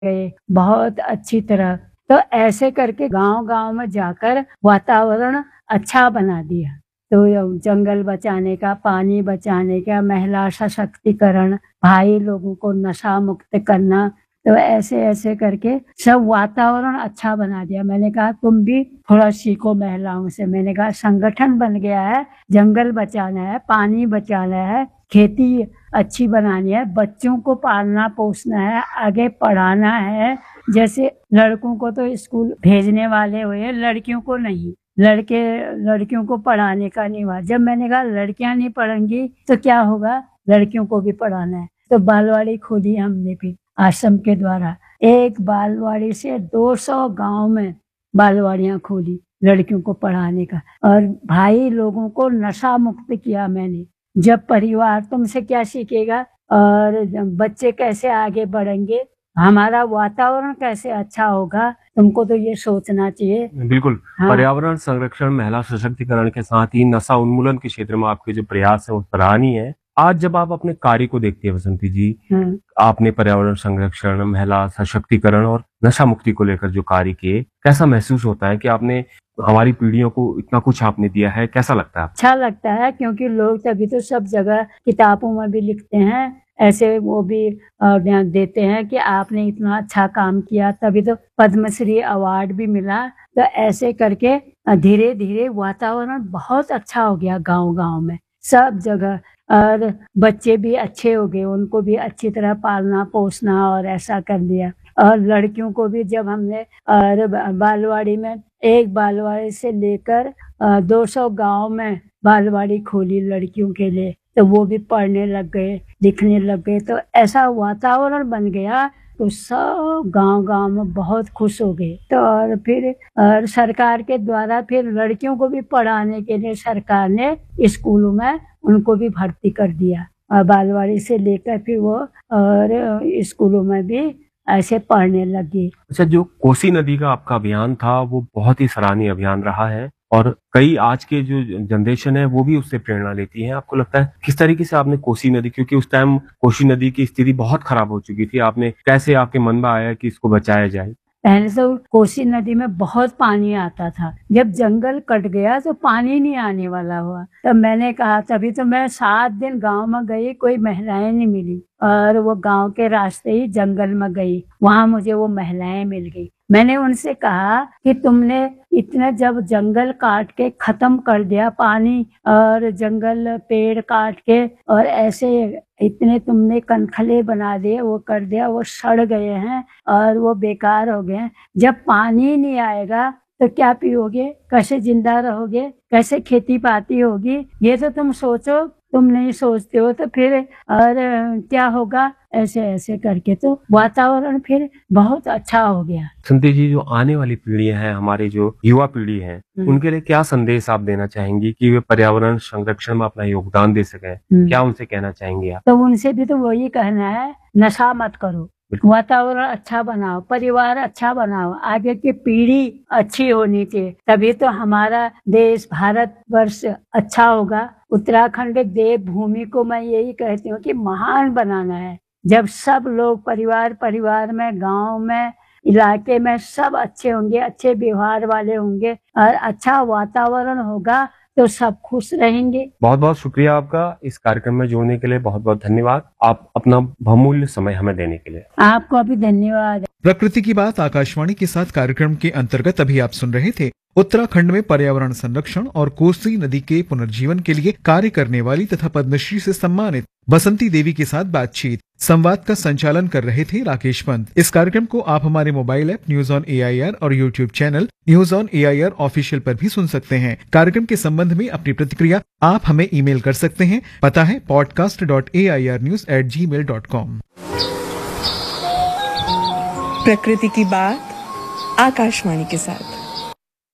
गए बहुत अच्छी तरह। तो ऐसे करके गाँव-गाँव में जाकर वातावरण अच्छा बना दिया। तो जंगल बचाने का, पानी बचाने का, महिला सशक्तिकरण, भाई लोगों को नशा मुक्त करना, तो ऐसे-ऐसे करके सब वातावरण अच्छा बना दिया। मैंने कहा तुम भी थोड़ा सीखो महिलाओं से। मैंने कहा संगठन बन गया है, जंगल बचाना है, पानी बचाना है, खेती अच्छी बनानी है, बच्चों को पालना-पोसना है, आगे पढ़ाना है। जैसे लड़कों को तो स्कूल भेजने वाले हुए, लड़कियों को नहीं। लड़कियों को पढ़ाने का नहीं हुआ। जब मैंने कहा लड़कियां नहीं पढ़ेंगी तो क्या होगा, लड़कियों को भी पढ़ाना है। तो बालवाड़ी खोली हमने भी आश्रम के द्वारा। एक बालवाड़ी से 200 गांव में बालवाड़ियां खोली लड़कियों को पढ़ाने का। और भाई लोगों को नशा मुक्त किया मैंने। जब परिवार तुमसे क्या सीखेगा और बच्चे कैसे आगे बढ़ेंगे, हमारा वातावरण कैसे अच्छा होगा, तुमको तो ये सोचना चाहिए। बिल्कुल। हाँ। पर्यावरण संरक्षण, महिला सशक्तिकरण के साथ ही नशा उन्मूलन के क्षेत्र में आपके जो प्रयास है वो सराहनीय है। आज जब आप अपने कार्य को देखती है बसंती जी, आपने पर्यावरण संरक्षण, महिला सशक्तिकरण और नशा मुक्ति को लेकर जो कार्य किए, कैसा महसूस होता है कि आपने हमारी पीढ़ियों को इतना कुछ आपने दिया है, कैसा लगता है? अच्छा लगता है क्योंकि लोग तभी तो सब जगह किताबों में भी लिखते हैं, ऐसे वो भी देते हैं कि आपने इतना अच्छा काम किया, तभी तो पद्मश्री अवार्ड भी मिला। तो ऐसे करके धीरे धीरे वातावरण बहुत अच्छा हो गया गांव-गांव में सब जगह। और बच्चे भी अच्छे हो गए, उनको भी अच्छी तरह पालना पोसना और ऐसा कर दिया। और लड़कियों को भी जब हमने और बालवाड़ी में एक बालवाड़ी से लेकर 200 गांव में बालवाड़ी खोली लड़कियों के लिए, तो वो भी पढ़ने लग गए, लिखने लग गए। तो ऐसा वातावरण बन गया तो सब गांव-गांव में बहुत खुश हो गए। तो और फिर और सरकार के द्वारा फिर लड़कियों को भी पढ़ाने के लिए सरकार ने स्कूलों में उनको भी भर्ती कर दिया। और बालवाड़ी से लेकर फिर वो और स्कूलों में भी ऐसे पढ़ने लगी। अच्छा, जो कोसी नदी का आपका अभियान था वो बहुत ही सराहनीय अभियान रहा है और कई आज के जो जनरेशन है वो भी उससे प्रेरणा लेती है। आपको लगता है किस तरीके से आपने कोसी नदी, क्योंकि उस टाइम कोसी नदी की स्थिति बहुत खराब हो चुकी थी, आपने कैसे आपके मन में आया कि इसको बचाया जाए? पहले तो कोसी नदी में बहुत पानी आता था, जब जंगल कट गया तो पानी नहीं आने वाला हुआ। तब मैंने कहा, तभी तो मैं 7 दिन गांव में गई, कोई महिलाएं नहीं मिली और वो गांव के रास्ते ही जंगल में गई, वहां मुझे वो महिलाएं मिल गई। मैंने उनसे कहा कि तुमने इतना जब जंगल काट के खत्म कर दिया, पानी और जंगल पेड़ काट के और ऐसे इतने तुमने कनखले बना दिए, वो कर दिया, वो सड़ गए हैं और वो बेकार हो गए हैं। जब पानी नहीं आएगा तो क्या पियोगे, कैसे जिंदा रहोगे, कैसे खेती पाती होगी, ये तो तुम सोचो। तुम नहीं सोचते हो तो फिर और क्या होगा। ऐसे ऐसे करके तो वातावरण फिर बहुत अच्छा हो गया। संती जी, जो आने वाली पीढ़ियां हैं, हमारी जो युवा पीढ़ी है, उनके लिए क्या संदेश आप देना चाहेंगी कि वे पर्यावरण संरक्षण में अपना योगदान दे सकें? क्या उनसे कहना चाहेंगे आप? तो उनसे भी तो वही कहना है, नशा मत करो, वातावरण अच्छा बनाओ, परिवार अच्छा बनाओ, आगे की पीढ़ी अच्छी होनी चाहिए, तभी तो हमारा देश भारत वर्ष अच्छा होगा। उत्तराखंड देवभूमि को मैं यही कहती हूँ कि महान बनाना है। जब सब लोग परिवार में, गांव में, इलाके में सब अच्छे होंगे, अच्छे व्यवहार वाले होंगे और अच्छा वातावरण होगा तो सब खुश रहेंगे। बहुत बहुत शुक्रिया आपका इस कार्यक्रम में जुड़ने के लिए, बहुत बहुत धन्यवाद आप अपना बहुमूल्य समय हमें देने के लिए। आपको भी धन्यवाद। प्रकृति की बात आकाशवाणी के साथ कार्यक्रम के अंतर्गत अभी आप सुन रहे थे उत्तराखंड में पर्यावरण संरक्षण और कोसी नदी के पुनर्जीवन के लिए कार्य करने वाली तथा पद्मश्री से सम्मानित बसंती देवी के साथ बातचीत। संवाद का संचालन कर रहे थे राकेश पंत। इस कार्यक्रम को आप हमारे mobile app news on AIR और YouTube channel news on AIR official पर भी सुन सकते हैं। कार्यक्रम के संबंध में अपनी प्रतिक्रिया आप हमें ईमेल कर सकते हैं। पता है podcast.airnews@gmail.com। प्रकृति की बात आकाशवाणी के साथ।